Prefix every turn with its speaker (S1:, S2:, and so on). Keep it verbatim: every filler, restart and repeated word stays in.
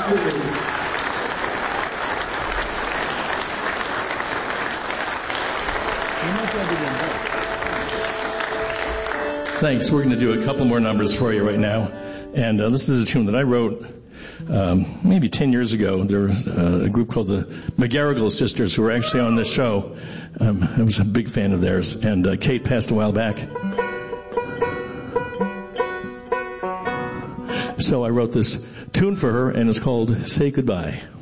S1: Thanks. We're going to do a couple more numbers for you right now. And uh, this is a tune that I wrote um, maybe ten years ago. There was uh, a group called the McGarrigle Sisters who were actually on this show. Um, I was a big fan of theirs. And uh, Kate passed a while back. So I wrote this tune for her, and it's called Say Goodbye.